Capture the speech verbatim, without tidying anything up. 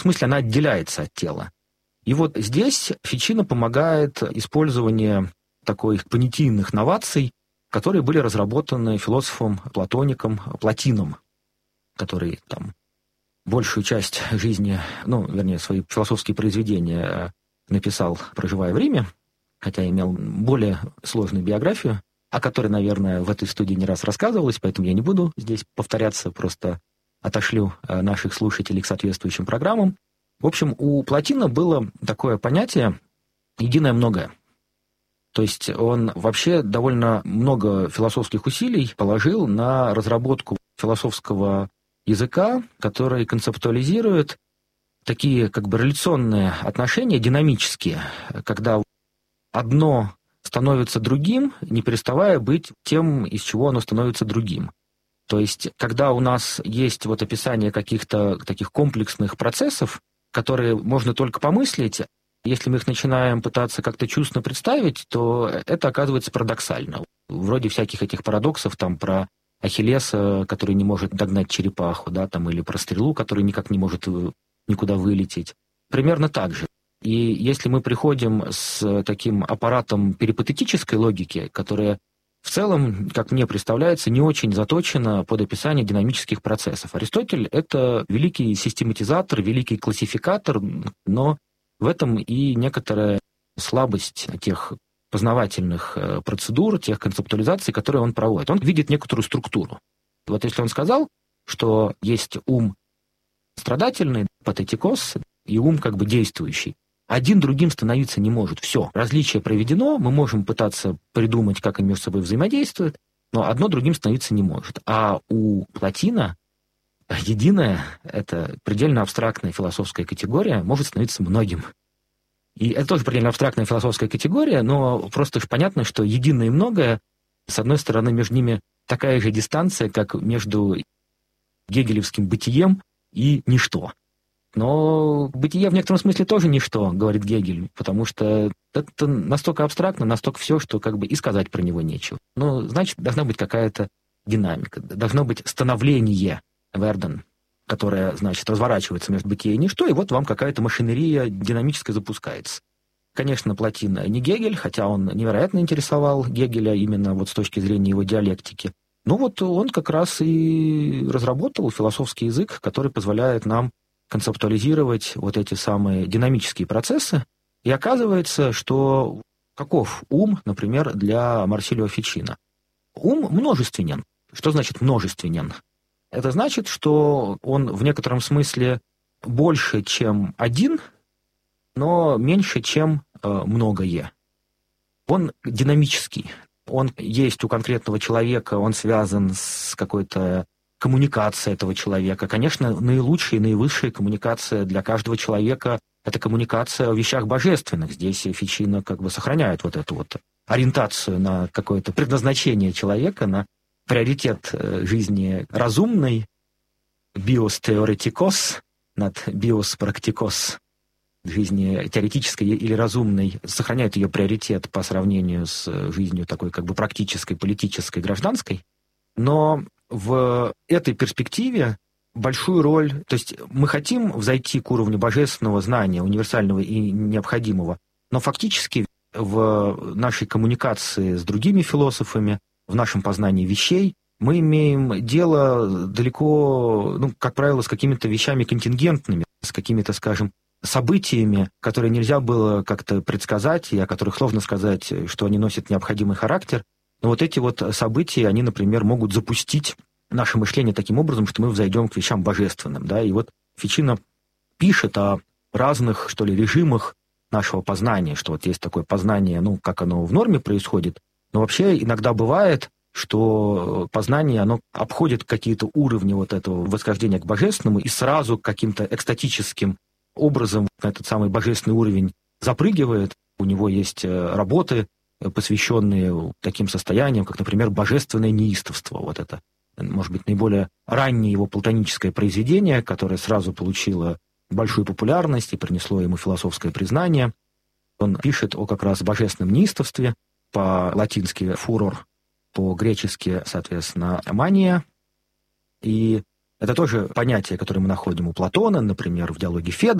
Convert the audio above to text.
В смысле, она отделяется от тела. И вот здесь Фичино помогает использование таких понятийных новаций, которые были разработаны философом-платоником Платином, который там большую часть жизни, ну, вернее, свои философские произведения написал, проживая в Риме, хотя имел более сложную биографию, о которой, наверное, в этой студии не раз рассказывалось, поэтому я не буду здесь повторяться, просто отошлю наших слушателей к соответствующим программам. В общем, у Платина было такое понятие «единое многое». То есть он вообще довольно много философских усилий положил на разработку философского языка, который концептуализирует такие как бы реляционные отношения, динамические, когда одно становится другим, не переставая быть тем, из чего оно становится другим. То есть, когда у нас есть вот описание каких-то таких комплексных процессов, которые можно только помыслить, если мы их начинаем пытаться как-то чувственно представить, то это оказывается парадоксально. Вроде всяких этих парадоксов там про Ахиллеса, который не может догнать черепаху, да, там, или про стрелу, который никак не может никуда вылететь. Примерно так же. И если мы приходим с таким аппаратом перипатетической логики, которая в целом, как мне представляется, не очень заточена под описание динамических процессов. Аристотель — это великий систематизатор, великий классификатор, но в этом и некоторая слабость тех познавательных процедур, тех концептуализаций, которые он проводит. Он видит некоторую структуру. Вот если он сказал, что есть ум страдательный, патетикос, и ум как бы действующий, один другим становиться не может. Все, различие проведено, мы можем пытаться придумать, как они между собой взаимодействуют, но одно другим становиться не может. А у Платина единое, это предельно абстрактная философская категория, может становиться многим. И это тоже предельно абстрактная философская категория, но просто уж понятно, что единое и многое, с одной стороны, между ними такая же дистанция, как между гегелевским бытием и ничто. Но бытие в некотором смысле тоже ничто, говорит Гегель, потому что это настолько абстрактно, настолько все, что как бы и сказать про него нечего. Ну, значит, должна быть какая-то динамика, должно быть становление, Верден, которое, значит, разворачивается между бытие и ничто, и вот вам какая-то машинерия динамическая запускается. Конечно, Платин не Гегель, хотя он невероятно интересовал Гегеля именно вот с точки зрения его диалектики. Но вот он как раз и разработал философский язык, который позволяет нам концептуализировать вот эти самые динамические процессы. И оказывается, что каков ум, например, для Марсилио Фичино? Ум множественен. Что значит множественен? Это значит, что он в некотором смысле больше, чем один, но меньше, чем э, многое. Он динамический. Он есть у конкретного человека, он связан с какой-то коммуникацией этого человека. Конечно, наилучшая и наивысшая коммуникация для каждого человека — это коммуникация о вещах божественных. Здесь Фичино как бы сохраняет вот эту вот ориентацию на какое-то предназначение человека, на приоритет жизни разумной, биос теоретикос над биос практикос, жизни теоретической или разумной, сохраняет ее приоритет по сравнению с жизнью такой как бы практической, политической, гражданской. Но в этой перспективе большую роль, то есть мы хотим взойти к уровню божественного знания, универсального и необходимого, но фактически в нашей коммуникации с другими философами, в нашем познании вещей, мы имеем дело далеко, ну, как правило, с какими-то вещами контингентными, с какими-то, скажем, событиями, которые нельзя было как-то предсказать, и о которых сложно сказать, что они носят необходимый характер. Но вот эти вот события, они, например, могут запустить наше мышление таким образом, что мы взойдем к вещам божественным. Да? И вот Фичино пишет о разных, что ли, режимах нашего познания, что вот есть такое познание, ну, как оно в норме происходит, но вообще иногда бывает, что познание, оно обходит какие-то уровни вот этого восхождения к божественному и сразу каким-то экстатическим образом на этот самый божественный уровень запрыгивает. У него есть работы, посвященные таким состояниям, как, например, божественное неистовство. Вот это, может быть, наиболее раннее его платоническое произведение, которое сразу получило большую популярность и принесло ему философское признание. Он пишет о как раз божественном неистовстве, по-латински «фурор», по-гречески, соответственно, «мания». И Это тоже понятие, которое мы находим у Платона, например, в диалоге Федра.